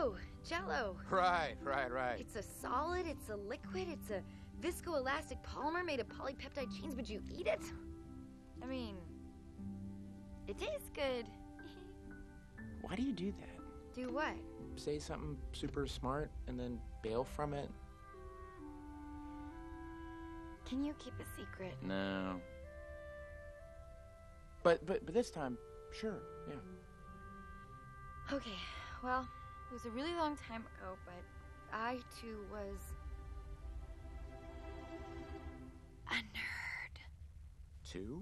Oh, Jell-O. Right. It's a solid, it's a liquid, it's a viscoelastic polymer made of polypeptide chains. Would you eat it? I mean, it tastes good. Why do you do that? Do what? Say something super smart and then bail from it? Can you keep a secret? No. But this time, sure, yeah. Okay, well, it was a really long time ago, but I, too, was a nerd. Two?